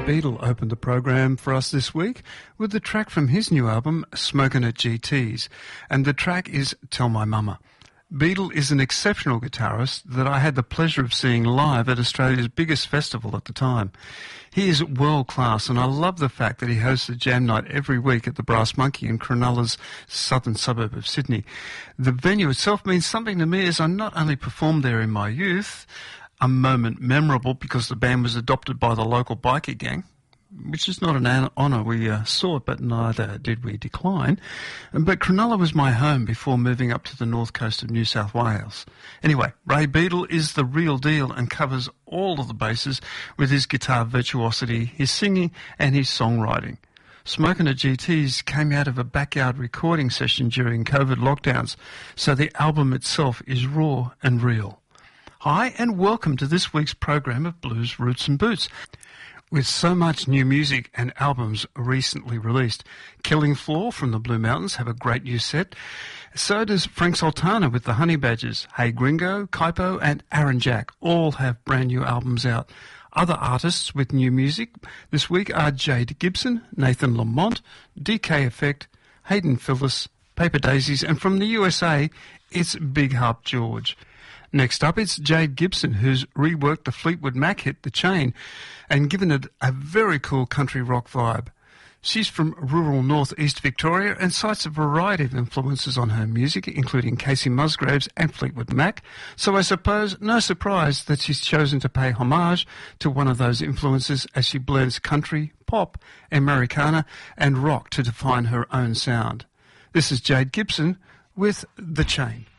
Beadle opened the program for us this week with the track from his new album, Smokin' at GT's, and the track is Tell My Mama. Beadle is an exceptional guitarist that I had the pleasure of seeing live at Australia's biggest festival at the time. He is world class, and I love the fact that he hosts a jam night every week at the Brass Monkey in Cronulla's southern suburb of Sydney. The venue itself means something to me, as I not only performed there in my youth, a moment memorable because the band was adopted by the local biker gang, which is not an honour we sought, but neither did we decline. But Cronulla was my home before moving up to the north coast of New South Wales. Anyway, Ray Beadle is the real deal and covers all of the bases with his guitar virtuosity, his singing and his songwriting. Smokin' at GT's came out of a backyard recording session during COVID lockdowns, so the album itself is raw and real. Hi and welcome to this week's program of Blues, Roots and Boots. With so much new music and albums recently released, Killing Floor from the Blue Mountains have a great new set. So does Frank Sultana with the Honey Badgers. Hey Gringo, Kaipo and Aaron Jack all have brand new albums out. Other artists with new music this week are Jade Gibson, Nathan Lamont, DK Effect, Hayden Phillis, Paper Daisies, and from the USA, it's Big Harp George. Next up, it's Jade Gibson, who's reworked the Fleetwood Mac hit The Chain and given it a very cool country rock vibe. She's from rural northeast Victoria and cites a variety of influences on her music, including Casey Musgraves and Fleetwood Mac, so I suppose no surprise that she's chosen to pay homage to one of those influences as she blends country, pop, Americana and rock to define her own sound. This is Jade Gibson with The Chain.